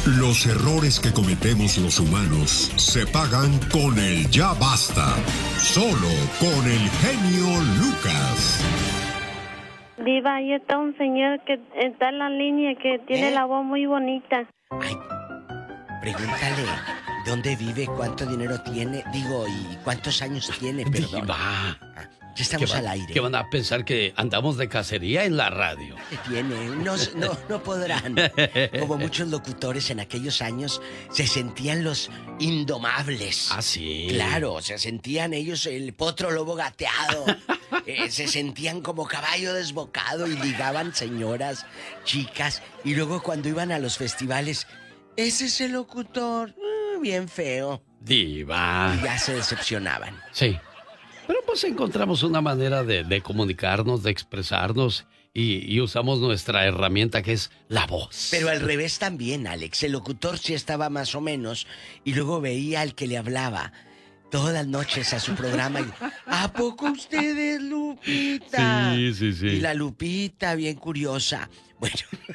Los errores que cometemos los humanos se pagan con el ya basta. Solo con el genio Lucas. Diva, ahí está un señor que está en la línea que tiene la voz muy bonita. Ay, pregúntale dónde vive, cuánto dinero tiene, y cuántos años tiene, perdón. Diva. Ya estamos al aire. ¿Qué van a pensar que andamos de cacería en la radio? ¿Qué tiene? No podrán. Como muchos locutores en aquellos años se sentían los indomables. Ah, sí. Claro, se sentían ellos el potro lobo gateado. Se sentían como caballo desbocado y ligaban señoras, chicas. Y luego cuando iban a los festivales, ese es el locutor, bien feo. Diva. Y ya se decepcionaban. Sí. Pero pues encontramos una manera de comunicarnos, de expresarnos y usamos nuestra herramienta que es la voz. Pero al revés también, Alex. El locutor sí estaba más o menos y luego veía al que le hablaba todas las noches a su programa y ¿a poco usted es Lupita? Sí. Y la Lupita, bien curiosa. Bueno.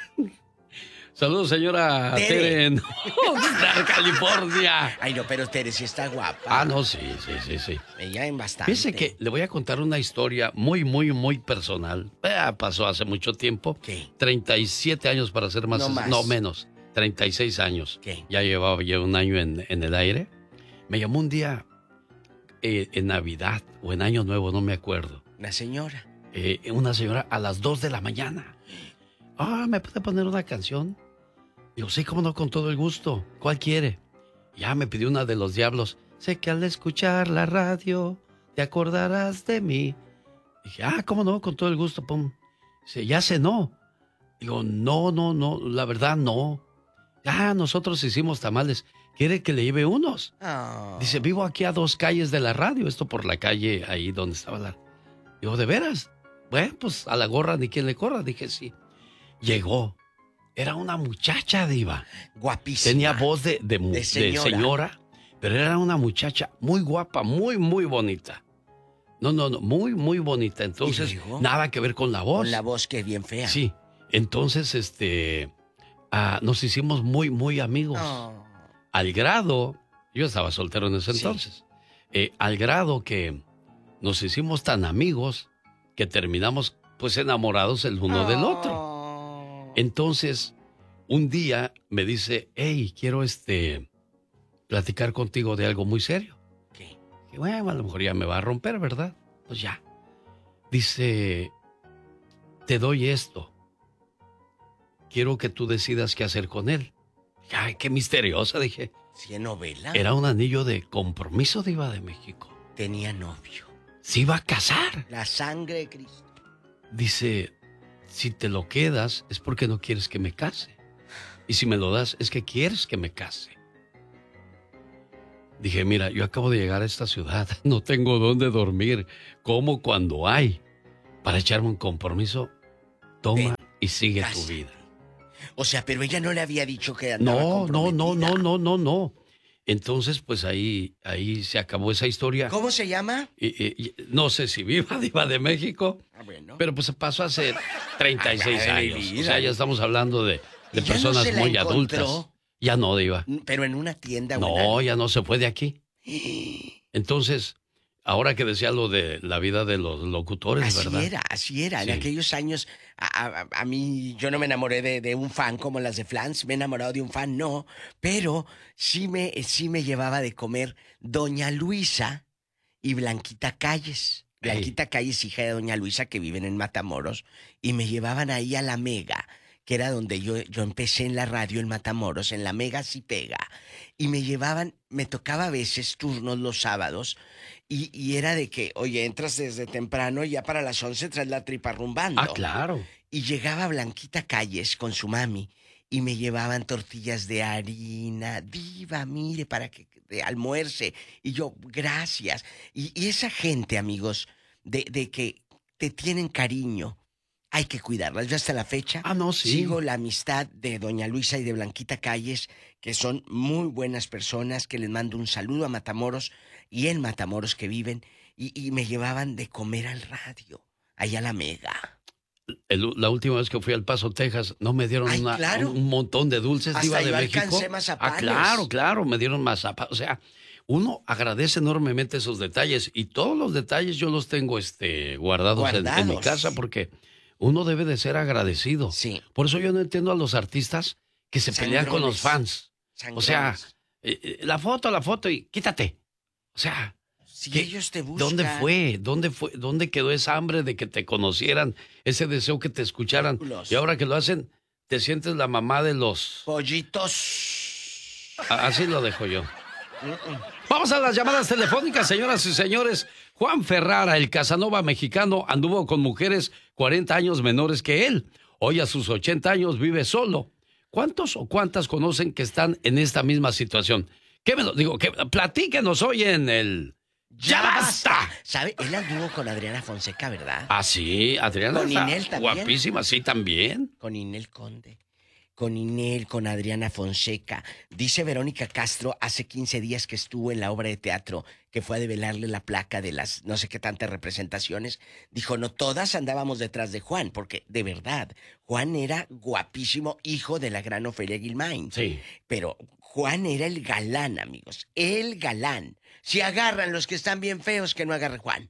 Saludos, señora Tere. No, de California. Ay, no, pero Tere sí está guapa. Ah, no, sí. Ella en bastante. Fíjese que le voy a contar una historia muy personal. Pasó hace mucho tiempo. ¿Qué? 37 años para ser más. No, menos. 36 años. ¿Qué? Ya llevaba un año en el aire. Me llamó un día en Navidad o en Año Nuevo, no me acuerdo. Una señora. Una señora a las 2 de la mañana. ¿Me puede poner una canción? Digo, sí, cómo no, con todo el gusto. ¿Cuál quiere? Ya me pidió una de Los Diablos. Sé que al escuchar la radio te acordarás de mí. Dije, cómo no, con todo el gusto. Pum. Dice, ¿ya cenó? Digo, no, la verdad no. Nosotros hicimos tamales. ¿Quiere que le lleve unos? Oh. Dice, vivo aquí a 2 calles de la radio. Esto por la calle ahí donde estaba la... Digo, ¿de veras? Bueno, pues a la gorra ni quien le corra. Dije, sí. Llegó. Era una muchacha, Diva. Guapísima. Tenía voz de señora, pero era una muchacha muy guapa, muy bonita. No, muy bonita. Entonces, nada que ver con la voz. Con la voz que es bien fea. Sí. Entonces, nos hicimos muy amigos. Oh. Al grado, yo estaba soltero en ese entonces, al grado que nos hicimos tan amigos que terminamos pues enamorados el uno del otro. Entonces, un día me dice, hey, quiero platicar contigo de algo muy serio. ¿Qué? Y bueno, a lo mejor ya me va a romper, ¿verdad? Pues ya. Dice, te doy esto. Quiero que tú decidas qué hacer con él. Ay, qué misteriosa, dije. ¿Sí, novela? Era un anillo de compromiso, Diva de México. Tenía novio. Se iba a casar. La sangre de Cristo. Dice, si te lo quedas es porque no quieres que me case. Y si me lo das es que quieres que me case. Dije, mira, yo acabo de llegar a esta ciudad. No tengo dónde dormir. Como cuando hay. Para echarme un compromiso, toma y sigue tu vida. O sea, pero ella no le había dicho que andaba comprometida. No. Entonces, pues ahí se acabó esa historia. ¿Cómo se llama? No sé si viva Diva de México. Bueno. Pero pues pasó hace 36 años. Vida. O sea, ya estamos hablando de personas no muy adultas. Ya no, Diva. Pero en una tienda. No, ya no se fue de aquí. Entonces, ahora que decía lo de la vida de los locutores, ¿verdad? Así era. Sí. En aquellos años, a mí, yo no me enamoré de un fan como las de Flans. Me he enamorado de un fan, no. Pero sí me llevaba de comer Doña Luisa y Blanquita Calles. Blanquita Calles, hija de Doña Luisa, que viven en Matamoros. Y me llevaban ahí a la Mega, que era donde yo empecé en la radio en Matamoros, en la Mega Sí Pega. Y me llevaban, me tocaba a veces turnos los sábados, y era de que, oye, entras desde temprano y ya para las 11 traes la tripa rumbando. Ah, claro. Y llegaba Blanquita Calles con su mami y me llevaban tortillas de harina. Diva, mire, para que almuerce. Y yo, gracias. Y esa gente, amigos, de que te tienen cariño, hay que cuidarlas. Yo hasta la fecha sí. sigo la amistad de Doña Luisa y de Blanquita Calles, que son muy buenas personas, que les mando un saludo a Matamoros y en Matamoros que viven, y me llevaban de comer al radio, allá a la Mega. La última vez que fui al Paso, Texas, no me dieron claro. un montón de dulces, Diva de México. Alcancé mazapanes. Claro, me dieron mazapanes. O sea, uno agradece enormemente esos detalles y todos los detalles yo los tengo guardados. En mi casa porque uno debe de ser agradecido. Sí. Por eso yo no entiendo a los artistas que se pelean con los fans. Sangrones. O sea, la foto y quítate. O sea, si ellos te buscan. ¿Dónde quedó esa hambre de que te conocieran, ese deseo que te escucharan? Y ahora que lo hacen, te sientes la mamá de los pollitos. Así lo dejo yo. Vamos a las llamadas telefónicas, señoras y señores. Juan Ferrara, el Casanova mexicano, anduvo con mujeres 40 años menores que él. Hoy a sus 80 años vive solo. ¿Cuántos o cuántas conocen que están en esta misma situación? Platíquenos hoy en el ¡Ya basta! ¿Sabe? Él anduvo con Adriana Fonseca, ¿verdad? Ah, sí, Adriana con Inel también. Guapísima, sí, también. Con Inel Conde. Con Inel, con Adriana Fonseca. Dice Verónica Castro, hace 15 días que estuvo en la obra de teatro, que fue a develarle la placa de las no sé qué tantas representaciones. Dijo, no todas andábamos detrás de Juan, porque de verdad, Juan era guapísimo, hijo de la gran Ofelia Guilmain. Sí. Pero Juan era el galán, amigos, el galán. Si agarran los que están bien feos, que no agarre Juan.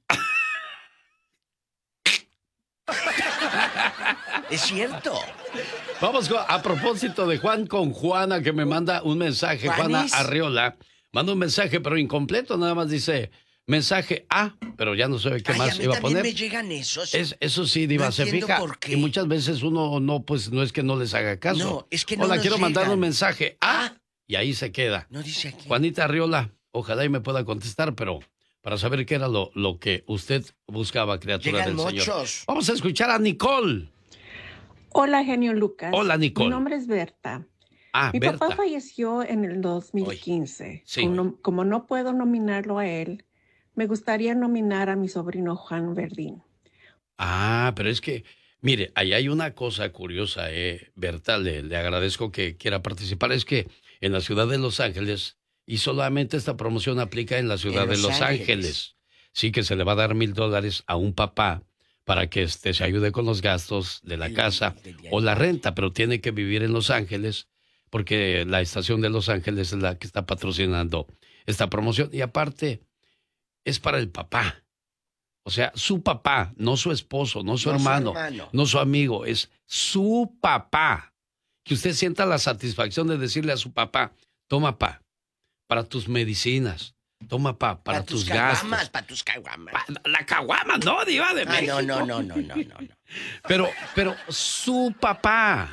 Es cierto. Vamos a propósito de Juan con Juana, que me manda un mensaje. Juana Arriola manda un mensaje, pero incompleto. Nada más dice mensaje A, pero ya no sabe qué más iba a poner. Me llegan esos. Eso sí, Diva, se fija. Por qué. Y muchas veces uno no es que no les haga caso. No, es que no. Hola, quiero mandar un mensaje A. Y ahí se queda. No dice aquí. Juanita Arriola, ojalá y me pueda contestar, pero para saber qué era lo que usted buscaba, criatura Llegan del muchos. Señor. Vamos a escuchar a Nicole. Hola, genio Lucas. Hola, Nicole. Mi nombre es Berta. Mi Berta. papá falleció en el 2015. Sí. Como no puedo nominarlo a él, me gustaría nominar a mi sobrino Juan Verdín. Pero es que, mire, ahí hay una cosa curiosa, Berta, le agradezco que quiera participar. Es que en la ciudad de Los Ángeles, y solamente esta promoción aplica en la ciudad de Los Ángeles. Sí, que se le va a dar $1,000 a un papá para que se ayude con los gastos de la casa o la renta, pero tiene que vivir en Los Ángeles porque la estación de Los Ángeles es la que está patrocinando esta promoción. Y aparte, es para el papá. O sea, su papá, no su esposo, no su hermano, no su amigo, es su papá. Que usted sienta la satisfacción de decirle a su papá, toma, pa, para tus medicinas. Toma, pa, para tus gastos. Para tus caguamas. La caguama, no, Diva de México. No. Pero su papá.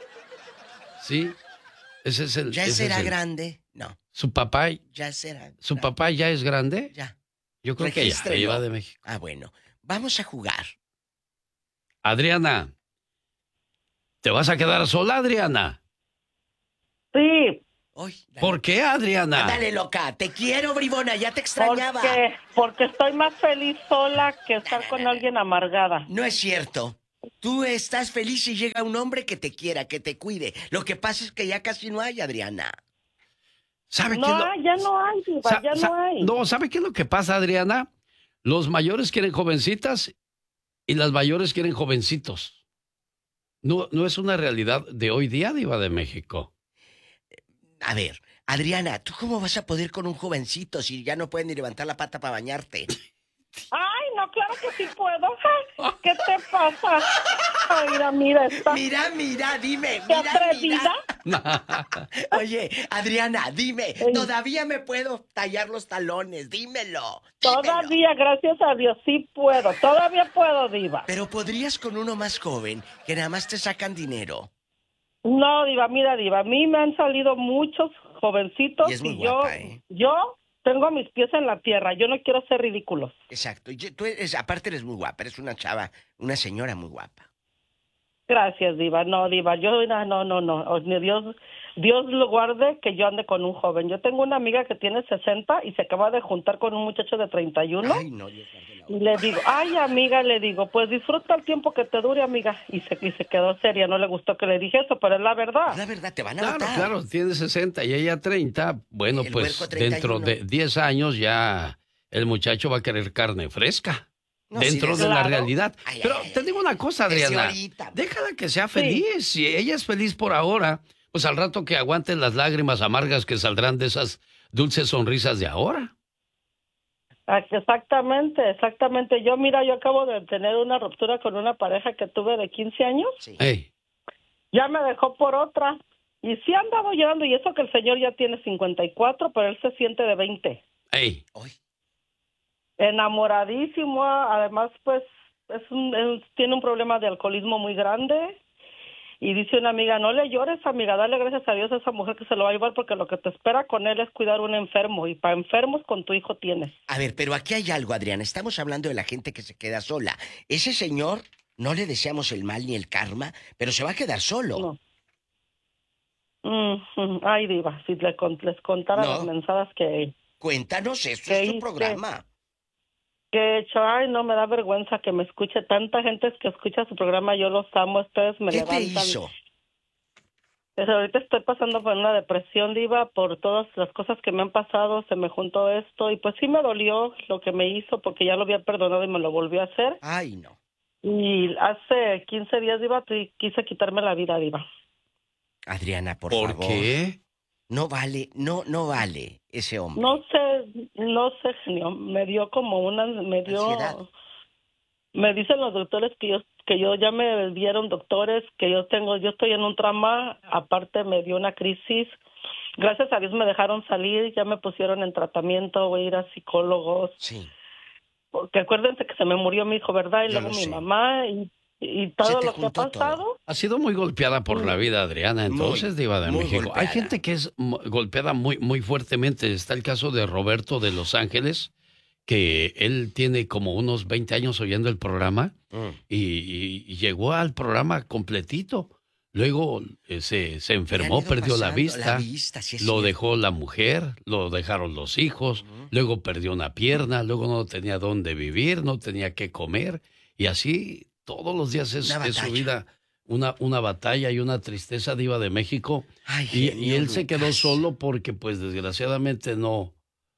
¿Sí? Ese es el... ¿Ya será grande? No. ¿Su papá? ¿Ya será? ¿Su papá ya es grande? Ya. Yo creo que ya, Diva de México. Bueno. Vamos a jugar. Adriana. ¿Te vas a quedar sola, Adriana? Sí. ¿Por qué, Adriana? Dale, loca. Te quiero, bribona. Ya te extrañaba. Porque estoy más feliz sola que estar con alguien amargada. No es cierto. Tú estás feliz si llega un hombre que te quiera, que te cuide. Lo que pasa es que ya casi no hay, Adriana. ¿Sabe no, ya no hay, Diva, ya no hay. No, ¿sabe qué es lo que pasa, Adriana? Los mayores quieren jovencitas y las mayores quieren jovencitos. No es una realidad de hoy día, Diva de México. A ver, Adriana, ¿tú cómo vas a poder con un jovencito si ya no pueden ni levantar la pata para bañarte? Ay, no, claro que sí puedo. ¿Qué te pasa? Ay, mira esta. Mira, dime. ¿Qué atrevida? Oye, Adriana, dime, ¿todavía me puedo tallar los talones? Dímelo. Todavía, gracias a Dios, sí puedo. Todavía puedo, Diva. Pero podrías con uno más joven, que nada más te sacan dinero. No, Diva, mira, Diva, a mí me han salido muchos jovencitos y es muy guapa, yo tengo mis pies en la tierra, yo no quiero ser ridículos. Exacto, aparte eres muy guapa, eres una chava, una señora muy guapa. Gracias, Diva, no, Diva, yo no, Dios lo guarde que yo ande con un joven. Yo tengo una amiga que tiene 60 y se acaba de juntar con un muchacho de 31. Ay, no, Dios guarde. Y le digo, ay, amiga, pues disfruta el tiempo que te dure, amiga. Y se quedó seria, no le gustó que le dije eso, pero es la verdad. Es la verdad, te van a matar. Claro, tiene 60 y ella 30. Bueno, pues dentro de 10 años ya el muchacho va a querer carne fresca. No, dentro sí, de la claro. realidad. Ay, Pero ay, te digo una cosa, desde Adriana. ahorita. Déjala que sea feliz. Si ella es feliz por ahora, pues al rato que aguante las lágrimas amargas que saldrán de esas dulces sonrisas de ahora. Exactamente. Yo acabo de tener una ruptura con una pareja que tuve de 15 años. Sí. Ey, Ya me dejó por otra. Y sí andaba llorando, y eso que el señor ya tiene 54, pero él se siente de 20. ey. Hoy. Enamoradísimo, además, pues, tiene un problema de alcoholismo muy grande. Y dice una amiga, no le llores, amiga, dale gracias a Dios a esa mujer que se lo va a llevar, porque lo que te espera con él es cuidar a un enfermo, y para enfermos con tu hijo tienes. A ver, pero aquí hay algo, Adriana. Estamos hablando de la gente que se queda sola. Ese señor, no le deseamos el mal ni el karma, pero se va a quedar solo. No. Ay, diva, si les contara No. las mensadas que Cuéntanos, esto ¿Qué es tu hice? programa. he hecho. Ay, no, me da vergüenza que me escuche tanta gente que escucha su programa. Yo los amo, ustedes me ¿Qué levantan. te hizo? Pues ahorita estoy pasando por una depresión, diva, por todas las cosas que me han pasado. Se me juntó esto y pues sí me dolió lo que me hizo, porque ya lo había perdonado y me lo volvió a hacer. Ay, no. Y hace 15 días, diva, quise quitarme la vida, diva. Adriana, por ¿Por favor. qué? No vale, no vale ese hombre. No sé, genio. Me dio Ansiedad. me dicen los doctores que yo ya me dieron doctores, que yo estoy en un trauma, aparte me dio una crisis. Gracias a Dios me dejaron salir, ya me pusieron en tratamiento, voy a ir a psicólogos. Sí. Porque acuérdense que se me murió mi hijo, ¿verdad? Y Yo luego lo mi sé. mamá y todo te lo que ha juntó pasado. todo. Ha sido muy golpeada por la vida, Adriana, entonces, Diva de muy México. golpeada. Hay gente que es golpeada muy, muy fuertemente. Está el caso de Roberto de Los Ángeles, que él tiene como unos 20 años oyendo el programa y llegó al programa completito. Luego se Le enfermó, han ido perdió la pasando vista, sí es lo cierto. dejó la mujer, lo dejaron los hijos, luego perdió una pierna, luego no tenía dónde vivir, no tenía qué comer, y así todos los días es Una su batalla. vida una batalla y una tristeza, Diva de México. Ay, Y genio él se quedó Lucas. solo porque pues desgraciadamente no.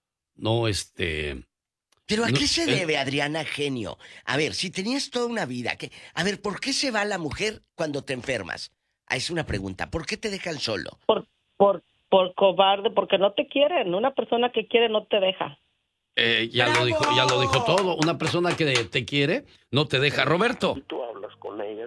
¿Pero a No, qué se debe, Adriana, genio? A ver, si tenías toda una vida, a ver, ¿por qué se va la mujer cuando te enfermas? Ah, es una pregunta. ¿Por qué te dejan solo? Por cobarde, porque no te quieren. Una persona que quiere no te deja. Ya lo dijo todo. Una persona que te quiere no te deja. Roberto. Si tú hablas con ella,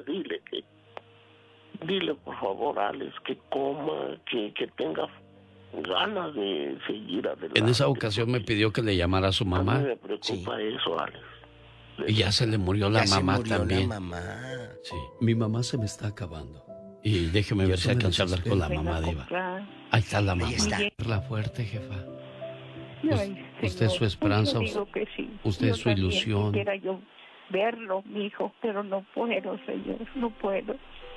dile por favor, Alex, que coma, que tenga ganas de seguir adelante. En esa ocasión me pidió que le llamara a su A mamá mí me preocupa eso, Alex. y ya se le murió la Ya se mamá murió también. la mamá. Sí, mi mamá se me está acabando. Y déjeme ver si alcanzo a hablar con la mamá, Diva. Ahí está la mamá. está. La fuerte, jefa. Ay, Usted es su señor, esperanza, yo digo que sí. usted Yo es su también ilusión. Quisiera yo verlo, mi hijo, pero no puedo, señor, no puedo.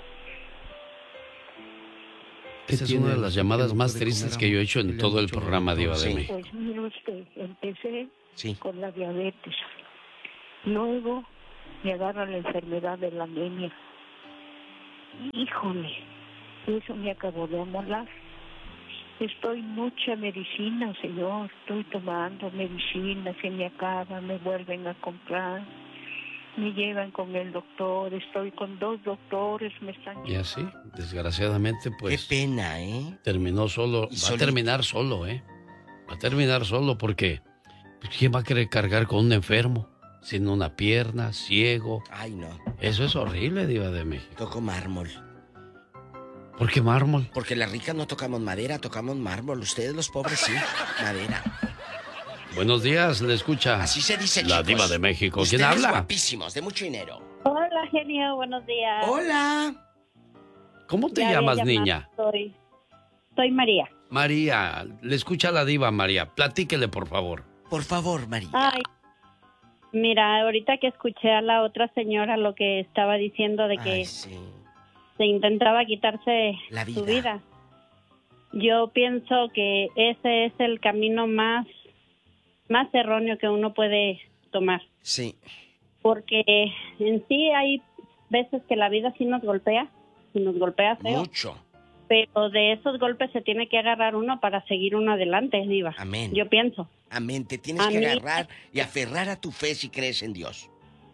Esa es una de las llamadas más tristes que yo he hecho en todo el programa, Diva de Sí. México. Pues mire usted, empecé Sí. con la diabetes. Luego me agarra la enfermedad de la anemia. Híjole, eso me acabó de amolar. Estoy mucha medicina, señor. Estoy tomando medicina, se me acaba, me vuelven a comprar. Me llevan con el doctor, estoy con 2 doctores, me están... Y así, desgraciadamente, pues Qué pena, ¿eh? terminó solo. Y Va a solito. terminar solo, ¿eh? Va a terminar solo porque pues, ¿quién va a querer cargar con un enfermo? Sin una pierna, ciego. Ay, no. Eso es horrible, Diva de México. Toco mármol. ¿Por qué mármol? Porque las ricas no tocamos madera, tocamos mármol. Ustedes los pobres sí, madera. Buenos días, le escucha. Así se dice, La chicos. Diva de México. ¿Quién Ustedes habla? guapísimos, de mucho dinero. Hola, genio, buenos días. Hola. ¿Cómo te Ya había llamas, llamado, niña? Soy María. María, le escucha la Diva, María. Platíquele, por favor. Por favor, María. Ay, mira, ahorita que escuché a la otra señora lo que estaba diciendo de que Ay, sí. se intentaba quitarse La su vida. vida. Yo pienso que ese es el camino más erróneo que uno puede tomar. Sí. Porque en sí hay veces que la vida sí nos golpea feo. Mucho. Pero de esos golpes se tiene que agarrar uno para seguir uno adelante, Diva. Amén. Yo pienso. Amén. Te tienes A que mí- agarrar y aferrar a tu fe si crees en Dios.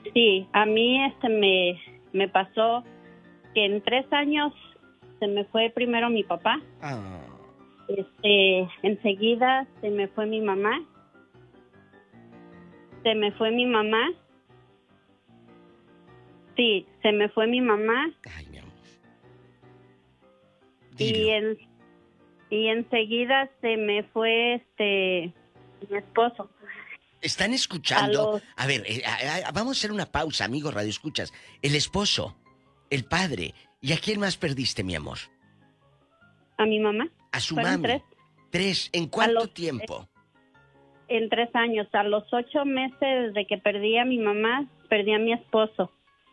Sí, a mí me pasó que en 3 años se me fue primero mi papá. Enseguida se me fue mi mamá. Sí, se me fue mi mamá. Ay, mi amor. Y enseguida se me fue mi esposo. ¿Están escuchando? A ver, vamos a hacer una pausa, amigos Radio Escuchas. El esposo, el padre. ¿Y a quién más perdiste, mi amor? A mi mamá. A su Fueron mami. 3. 3. ¿En cuánto tiempo? En 3 años. A los 8 meses de que perdí a mi mamá, perdí a mi esposo.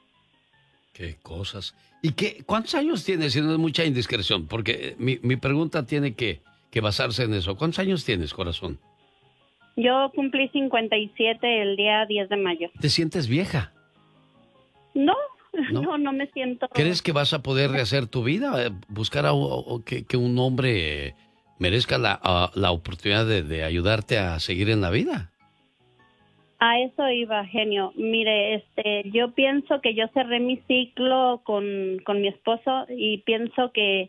Qué cosas. ¿Y cuántos años tienes? Si no es mucha indiscreción, porque mi pregunta tiene que basarse en eso. ¿Cuántos años tienes, corazón? Yo cumplí 57 el día 10 de mayo. ¿Te sientes vieja? No me siento. ¿Crees que vas a poder rehacer tu vida? ¿Buscar que un hombre merezca la oportunidad de ayudarte a seguir en la vida? A eso iba, genio. Mire, yo pienso que yo cerré mi ciclo con mi esposo y pienso que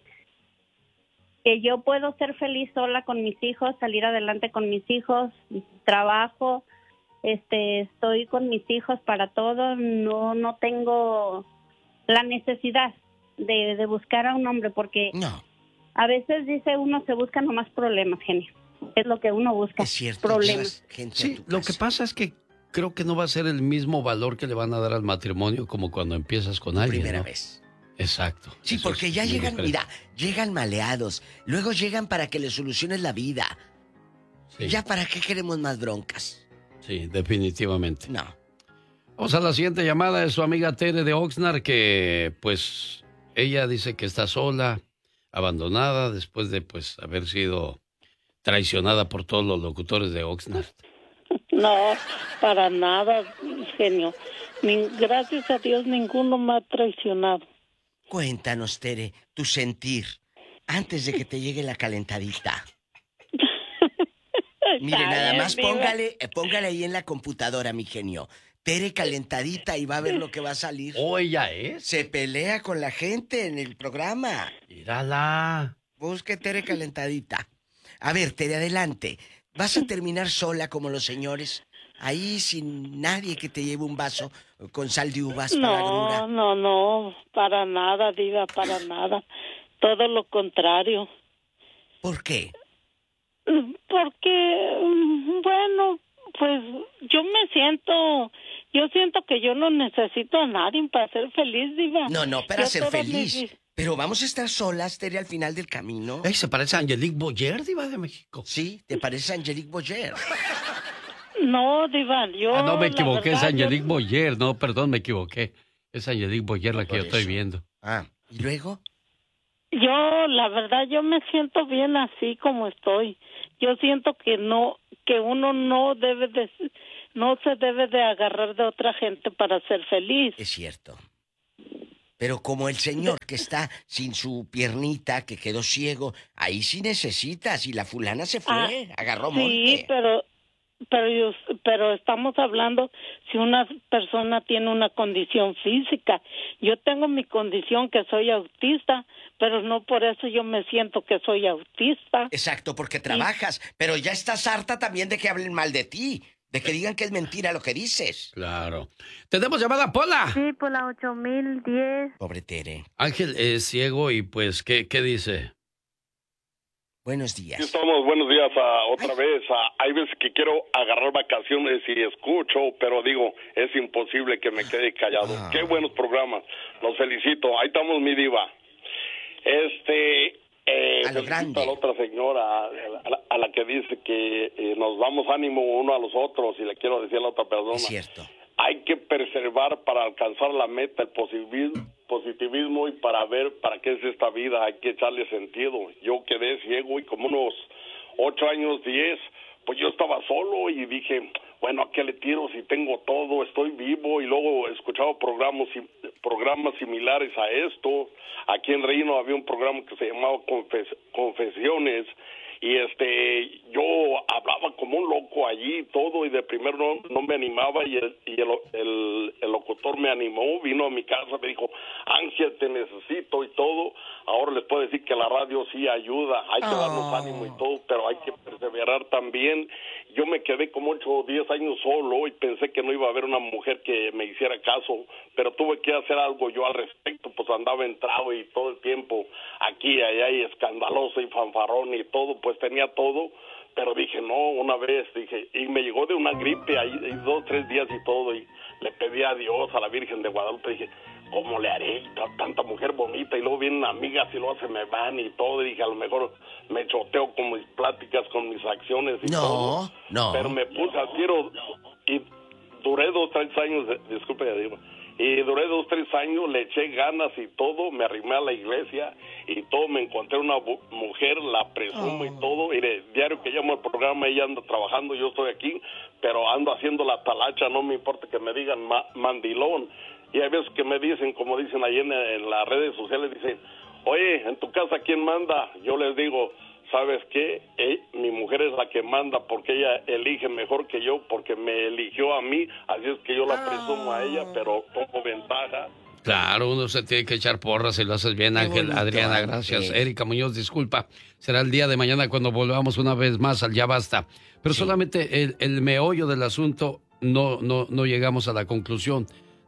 yo puedo ser feliz sola con mis hijos, salir adelante con mis hijos, trabajo, estoy con mis hijos para todo, no tengo la necesidad de buscar a un hombre porque a veces dice uno se busca nomás problemas, genio. Es lo que uno busca. Es cierto, problemas. Sí, lo que pasa es que creo que no va a ser el mismo valor que le van a dar al matrimonio como cuando empiezas con alguien. Primera ¿no? vez. Exacto. Sí, porque ya llegan, llegan maleados. Luego llegan para que les soluciones la vida. Sí. ¿Ya para qué queremos más broncas? Sí, definitivamente. No. Vamos a la siguiente llamada de su amiga Tere de Oxnard, que pues ella dice que está sola, abandonada, después de pues haber sido traicionada por todos los locutores de Oxnard. No, para nada, genio. Gracias a Dios ninguno me ha traicionado. Cuéntanos, Tere, tu sentir antes de que te llegue la calentadita. Mire, nada más póngale ahí en la computadora, mi genio. Tere calentadita y va a ver lo que va a salir. ¿Oh, ella es? Se pelea con la gente en el programa. Mírala. Busque Tere calentadita. A ver, Tere, adelante. ¿Vas a terminar sola como los señores? Ahí sin nadie que te lleve un vaso con sal de uvas para la grura. No, para nada, diva, para nada. Todo lo contrario. ¿Por qué? Porque, bueno, pues yo siento que yo no necesito a nadie para ser feliz, diva. No, para ser feliz. Pero vamos a estar solas, Tere, al final del camino. Ay, se parece a Angelique Boyer, diva de México. Sí, ¿te parece a Angelique Boyer? No, diva, yo... no, me equivoqué, es Angelique Boyer. No, perdón, me equivoqué. Es Angelique Boyer la que yo estoy viendo. ¿Y luego? Yo, la verdad, yo me siento bien así como estoy. Yo siento que uno no se debe de agarrar de otra gente para ser feliz. Es cierto. Pero como el señor que está sin su piernita, que quedó ciego, ahí sí necesitas. Y la fulana se fue, agarró monte. Sí, pero estamos hablando si una persona tiene una condición física. Yo tengo mi condición que soy autista, pero no por eso yo me siento que soy autista. Exacto, porque trabajas, pero ya estás harta también de que hablen mal de ti. De que digan que es mentira lo que dices. Claro. ¿Tenemos llamada, Pola? Sí, Pola 8010. Pobre Tere. Ángel es ciego y pues, ¿qué dice? Buenos días. Sí, estamos, buenos días otra vez. Hay veces que quiero agarrar vacaciones y escucho, pero digo, es imposible que me quede callado. Qué buenos programas. Los felicito. Ahí estamos, mi diva. A lo grande. A la otra señora, a la que dice que nos damos ánimo uno a los otros, y le quiero decir a la otra persona. Es cierto. Hay que perseverar para alcanzar la meta, el positivismo y para ver para qué es esta vida, hay que echarle sentido. Yo quedé ciego y como unos 8 años, 10, pues yo estaba solo y dije, bueno, ¿a qué le tiro si tengo todo? Estoy vivo. Y luego he escuchado programas similares a esto. Aquí en Reino había un programa que se llamaba Confesiones, y yo hablaba como un loco allí y todo, y de primero no me animaba, y el locutor me animó, vino a mi casa, me dijo, Ángel, te necesito y todo. Ahora les puedo decir que la radio sí ayuda, hay que darnos ánimo y todo, pero hay que perseverar también. Yo me quedé como 8 o 10 años solo y pensé que no iba a haber una mujer que me hiciera caso, pero tuve que hacer algo yo al respecto, pues andaba entrado y todo el tiempo aquí y allá y escandaloso y fanfarrón y todo, pues tenía todo, pero dije no, una vez, y me llegó de una gripe ahí 2 o 3 días y todo, y le pedí a Dios, a la Virgen de Guadalupe, dije, ¿cómo le haré? Tanta mujer bonita, y luego vienen amigas y luego se me van y todo, y dije, a lo mejor me choteo con mis pláticas, con mis acciones y todo. No. Pero me puse al tiro y duré 2 o 3 años, disculpe, digo, y duré 2 o 3 años, le eché ganas y todo, me arrimé a la iglesia y todo, me encontré una mujer, la presumo y todo, y de diario que llamo al programa, ella anda trabajando, yo estoy aquí, pero ando haciendo la talacha, no me importa que me digan mandilón. Y hay veces que me dicen, como dicen ahí en las redes sociales, dicen, oye, en tu casa, ¿quién manda? Yo les digo, ¿sabes qué? Mi mujer es la que manda porque ella elige mejor que yo, porque me eligió a mí, así es que yo la presumo a ella, pero tomo ventaja. Claro, uno se tiene que echar porras y lo haces bien, Ángel. Adriana, gracias. Erika Muñoz, disculpa. Será el día de mañana cuando volvamos una vez más al Ya Basta. Pero solamente el meollo del asunto, no llegamos a la conclusión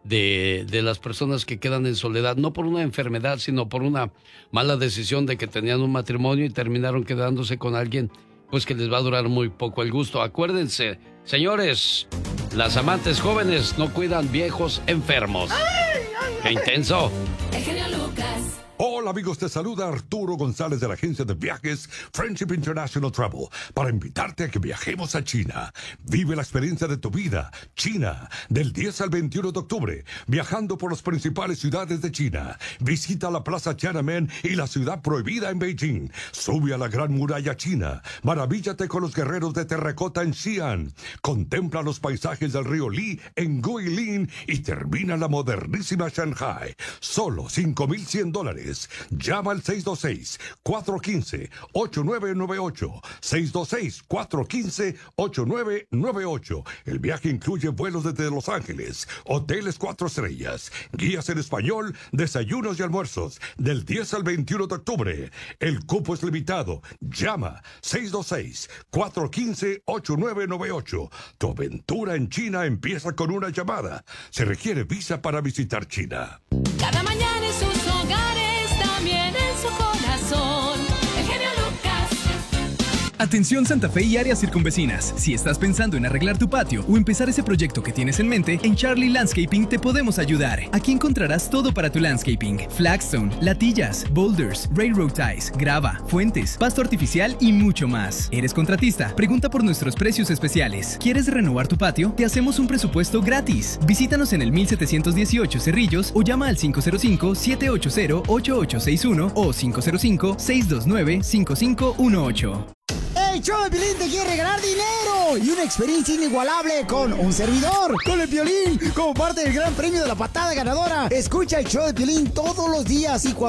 de las personas que quedan en soledad, no por una enfermedad, sino por una mala decisión de que tenían un matrimonio y terminaron quedándose con alguien, pues que les va a durar muy poco el gusto. Acuérdense, señores, las amantes jóvenes no cuidan viejos enfermos. ¡Qué intenso! El genio Lucas. Hola amigos, te saluda Arturo González de la agencia de viajes Friendship International Travel para invitarte a que viajemos a China. Vive la experiencia de tu vida, China, del 10 al 21 de octubre, viajando por las principales ciudades de China. Visita la Plaza Tiananmen y la ciudad prohibida en Beijing. Sube a la Gran Muralla China. Maravíllate con los guerreros de terracota en Xi'an. Contempla los paisajes del río Li en Guilin y termina la modernísima Shanghai. Solo $5,100. Llama al 626-415-8998. 626-415-8998. El viaje incluye vuelos desde Los Ángeles, hoteles 4 estrellas, guías en español, desayunos y almuerzos, del 10 al 21 de octubre. El cupo es limitado. Llama 626-415-8998. Tu aventura en China empieza con una llamada. Se requiere visa para visitar China. Cada mañana en sus hogares, también en su corazón, el genio Lucas. Atención Santa Fe y áreas circunvecinas. Si estás pensando en arreglar tu patio o empezar ese proyecto que tienes en mente, en Charlie Landscaping te podemos ayudar. Aquí encontrarás todo para tu landscaping: flagstone, latillas, boulders, railroad ties, grava, fuentes, pasto artificial y mucho más. ¿Eres contratista? Pregunta por nuestros precios especiales. ¿Quieres renovar tu patio? Te hacemos un presupuesto gratis. Visítanos en el 1718 Cerrillos o llama al 505-780-8861 o 505-629-5518. El show de Piolín te quiere regalar dinero y una experiencia inigualable con un servidor, con el Piolín, como parte del gran premio de la patada ganadora. Escucha el show de Piolín todos los días y cuando